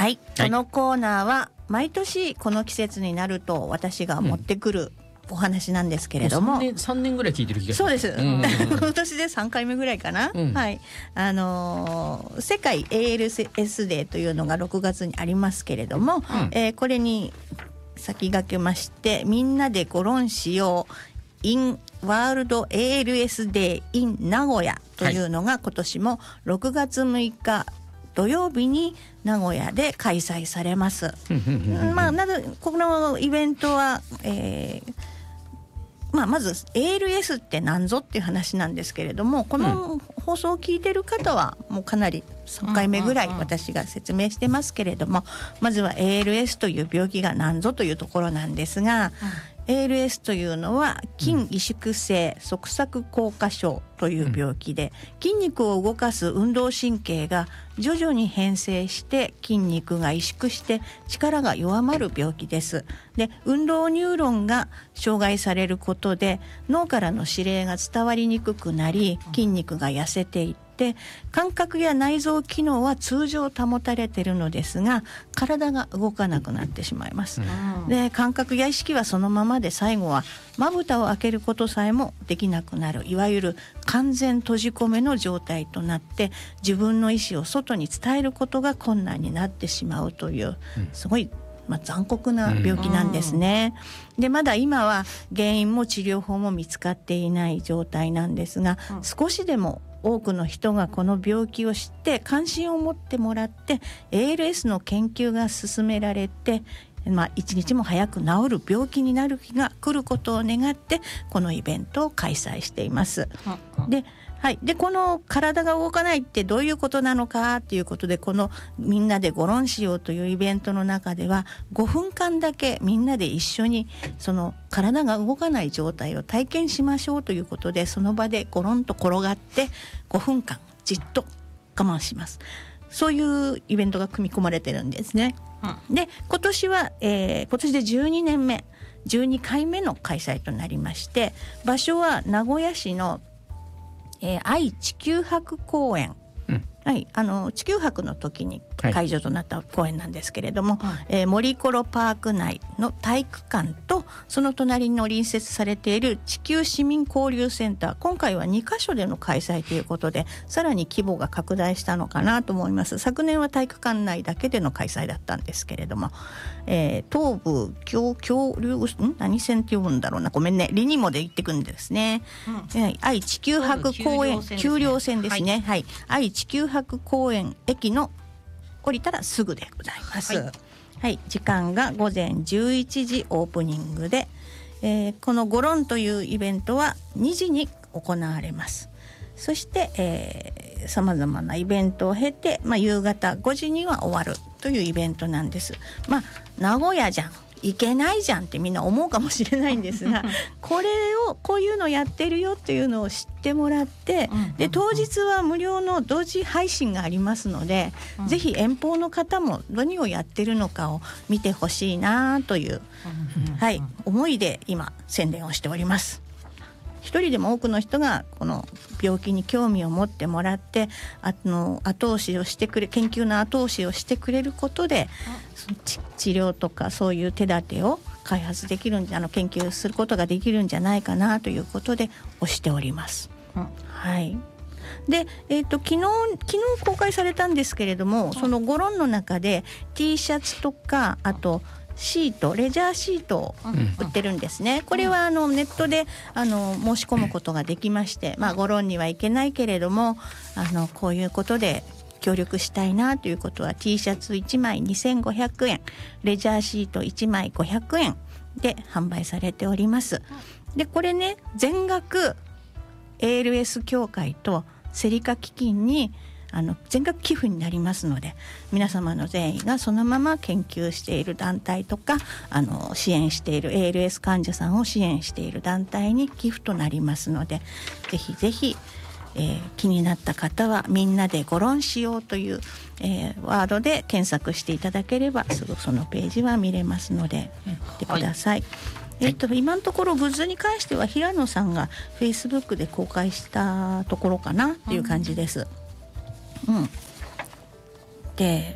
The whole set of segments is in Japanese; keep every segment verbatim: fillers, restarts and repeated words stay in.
はい、このコーナーは毎年この季節になると私が持ってくるお話なんですけれども、 さんねん、さんねんぐらい聞いてる気がします。 そうです、うん、今年でさんかいめぐらいかな、うん、はい、あのー、世界 エーエルエス デーというのがろくがつにありますけれども、うん、えー、これに先駆けましてみんなでゴロンしよう in ワールド エーエルエス デー in 名古屋というのが今年もろくがつむいか土曜日に名古屋で開催されます。まあ、なぜこのイベントは、えーまあ、まず エーエルエス って何ぞっていう話なんですけれども、この放送を聞いてる方はもうかなりさんかいめぐらい私が説明してますけれども、まずは エーエルエス という病気が何ぞというところなんですが、エーエルエス というのは筋萎縮性側索硬化症という病気で、筋肉を動かす運動神経が徐々に変性して筋肉が萎縮して力が弱まる病気です。で、運動ニューロンが障害されることで脳からの指令が伝わりにくくなり、筋肉が痩せていってで感覚や内臓機能は通常保たれているのですが、体が動かなくなってしまいます。うん、で感覚や意識はそのままで最後はまぶたを開けることさえもできなくなる、いわゆる完全閉じ込めの状態となって自分の意思を外に伝えることが困難になってしまうというすごい、まあ、残酷な病気なんですね。うん、でまだ今は原因も治療法も見つかっていない状態なんですが、うん、少しでも多くの人がこの病気を知って関心を持ってもらって エーエルエス の研究が進められて、まあ、一日も早く治る病気になる日が来ることを願ってこのイベントを開催しています。ではい、でこの体が動かないってどういうことなのかっていうことで、このみんなでゴロンしようというイベントの中ではごふんかんだけみんなで一緒にその体が動かない状態を体験しましょうということで、その場でゴロンと転がってごふんかんじっと我慢します。そういうイベントが組み込まれてるんですね。うん、で今年は、えー、今年でじゅうにねんめじゅうにかいめの開催となりまして、場所は名古屋市のえー、愛・地球博公園、うん、はい、あの地球博の時に会場となった公園なんですけれども、はい、えー、森コロパーク内の体育館とその隣の隣接されている地球市民交流センター、今回はにかしょでの開催ということでさらに規模が拡大したのかなと思います。昨年は体育館内だけでの開催だったんですけれども、えー、東部共共流ん何線って呼ぶんだろうな、ごめんね、リニモで行ってくんですね。うん、はい、愛・地球博公園丘陵線ですね。はい、はい、愛・地球博公園駅の降りたらすぐでございます。はい、はい、時間がごぜんじゅういちじオープニングで、えー、このゴロンというイベントはにじに行われます。そしてさまざまなイベントを経て、まあ、夕方ごじには終わるというイベントなんです。まあ名古屋じゃんいけないじゃんってみんな思うかもしれないんですがこれをこういうのやってるよっていうのを知ってもらって、で当日は無料の同時配信がありますので、うん、ぜひ遠方の方も何をやってるのかを見てほしいなという、はい、思いで今宣伝をしております。一人でも多くの人がこの病気に興味を持ってもらって、あの後押しをしてくれ研究の後押しをしてくれることで、治療とかそういう手立てを開発できるんじゃあの研究することができるんじゃないかなということで推しております。うん、はい。で、えーと、昨日昨日公開されたんですけれども、そのゴロンの中で T シャツとかあとシートレジャーシートを売ってるんですね。これはあのネットであの申し込むことができまして、まあゴロンには行けないけれどもあのこういうことで協力したいなということは T シャツいちまいにせんごひゃくえん、レジャーシートいちまいごひゃくえんで販売されております。でこれね、全額 エーエルエス 協会とセリカ基金にあの全額寄付になりますので、皆様の善意がそのまま研究している団体とかあの支援している エーエルエス 患者さんを支援している団体に寄付となりますので、ぜひぜひ、えー、気になった方はみんなでゴロンしようという、えー、ワードで検索していただければすぐそのページは見れますので見てください。はい、えっと、今のところグッズに関しては平野さんがフェイスブックで公開したところかなっていう感じです。うん、で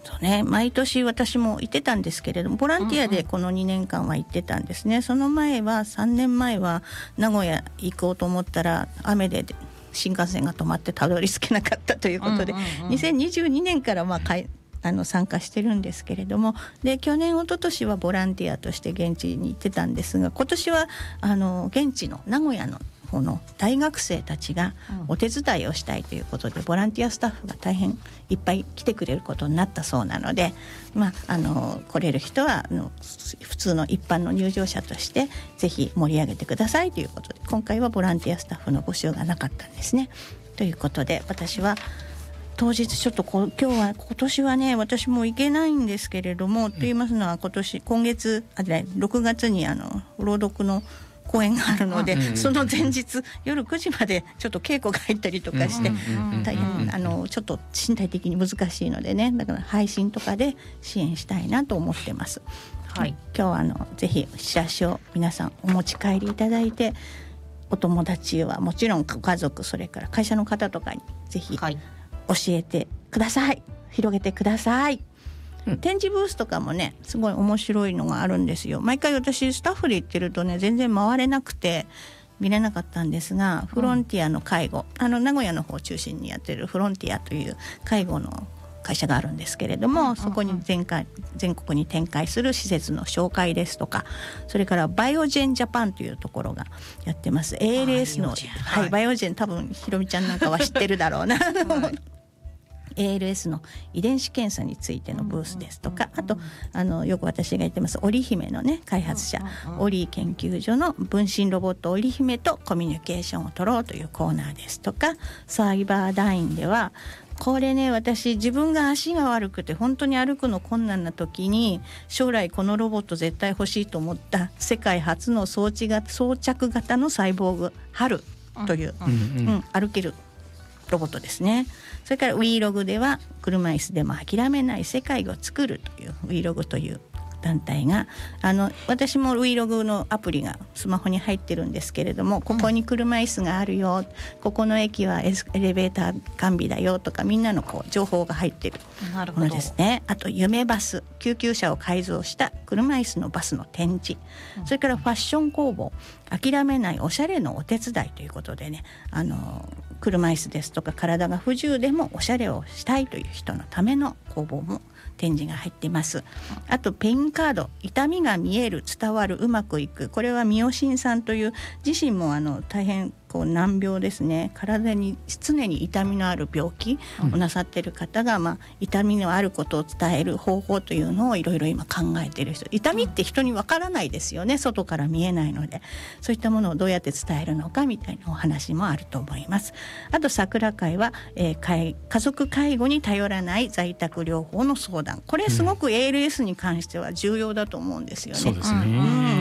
そうね、毎年私も行ってたんですけれども、ボランティアでこのにねんかんは行ってたんですね、うんうん、その前はさんねんまえは名古屋行こうと思ったら雨で新幹線が止まってたどり着けなかったということで、うんうんうん、にせんにじゅうにねんからまあかいあの参加してるんですけれども、で去年一昨年はボランティアとして現地に行ってたんですが、今年はあの現地の名古屋の方の大学生たちがお手伝いをしたいということで、うん、ボランティアスタッフが大変いっぱい来てくれることになったそうなので、まあ、あの来れる人はあの普通の一般の入場者としてぜひ盛り上げてくださいということで、今回はボランティアスタッフの募集がなかったんですね。ということで私は当日ちょっとこ今日は今年はね私も行けないんですけれども、うん、と言いますのは今年今月あろくがつにあの朗読の公演があるので、うん、その前日夜くじまでちょっと稽古が入ったりとかして、うん、大変あのちょっと身体的に難しいのでね、だから配信とかで支援したいなと思ってます。はい、今日はあのぜひチラシを皆さんお持ち帰りいただいて、お友達はもちろんご家族、それから会社の方とかにぜひ、はい、教えてください、広げてください、うん、展示ブースとかもねすごい面白いのがあるんですよ。毎回私スタッフで行ってるとね全然回れなくて見れなかったんですが、フロンティアの介護、あの名古屋の方を中心にやってるフロンティアという介護の会社があるんですけれども、そこに全開全国に展開する施設の紹介ですとか、それからバイオジェンジャパンというところがやってます エーエルエス のバイオジェン、はい、バイオジェン多分ひろみちゃんなんかは知ってるだろうな、はいエーエルエス の遺伝子検査についてのブースですとか、あとあのよく私が言ってます織姫のね開発者織研究所の分身ロボット織姫とコミュニケーションを取ろうというコーナーですとか、サイバーダインではこれね私自分が足が悪くて本当に歩くの困難な時に将来このロボット絶対欲しいと思った世界初の装置が装着型のサイボーグハルという、うんうんうん、歩けるロボットですね。それから WeLog では車椅子でも諦めない世界を作るという WeLog という団体が、あの私も WeLog のアプリがスマホに入ってるんですけれども、ここに車椅子があるよ、ここの駅はエレベーター完備だよとか、みんなのこう情報が入ってるものですね。あと夢バス、救急車を改造した車椅子のバスの展示、それからファッション工房、諦めないおしゃれのお手伝いということでね、あの車椅子ですとか体が不自由でもおしゃれをしたいという人のための工房も展示が入っています。あとペインカード、痛みが見える、伝わる、うまくいく、これはミオシンさんという自身もあの大変こう難病ですね、体に常に痛みのある病気をなさっている方が、まあ、痛みのあることを伝える方法というのをいろいろ今考えている人、痛みって人にわからないですよね、外から見えないので、そういったものをどうやって伝えるのかみたいなお話もあると思います。あと桜会は、えー、家族介護に頼らない在宅療法の相談、これすごく エーエルエス に関しては重要だと思うんですよね。 そうですね、 うん、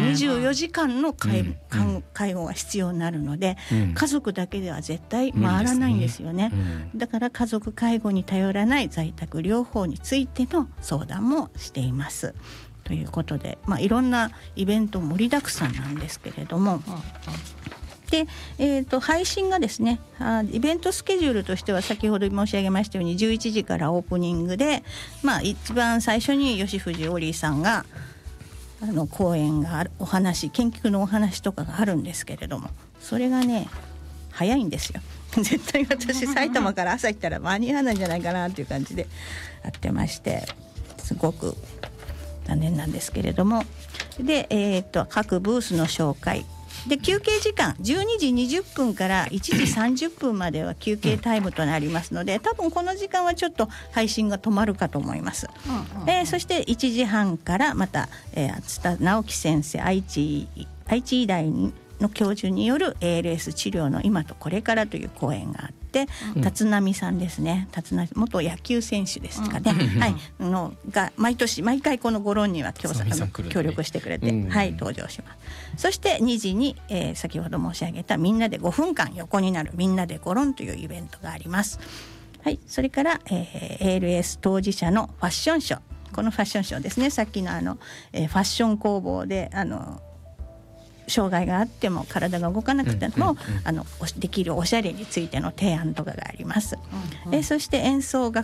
にじゅうよじかんの 介,、うん、介護が必要になるので、うん、家族だけでは絶対回らないんですよね。うん、だから家族介護に頼らない在宅療法についての相談もしていますということで、まあ、いろんなイベント盛りだくさんなんですけれども、で、えー、と配信がですね、あイベントスケジュールとしては先ほど申し上げましたようにじゅういちじからオープニングで、まあ、一番最初に吉藤オリーさんがあの講演があるお話、研究のお話とかがあるんですけれども、それがね早いんですよ。絶対私埼玉から朝行ったら間に合わないんじゃないかなという感じでやってまして、すごく残念なんですけれども、で、えー、と各ブースの紹介で、休憩時間じゅうにじにじゅっぷんからいちじさんじゅっぷんまでは休憩タイムとなりますので、多分この時間はちょっと配信が止まるかと思います。うんうんうん、えー、そしていちじはんからまた、えー、津田直樹先生、愛知愛知医大の教授による エーエルエス 治療の今とこれからという講演があって、うん、立浪さんですね、立浪元野球選手ですかね、うん、はい、のが毎年毎回このご論には協力してくれて、うん、はい、登場します。そしてにじに、えー、先ほど申し上げたみんなでごふんかん横になるみんなでご論というイベントがあります。はい、それから、えー、エーエルエス 当事者のファッションショー、このファッションショーですね、さっきのあの、えー、ファッション工房であの障害があっても体が動かなくても、うんうんうん、あのできるおしゃれについての提案とかがあります。うんうん、えそして演奏楽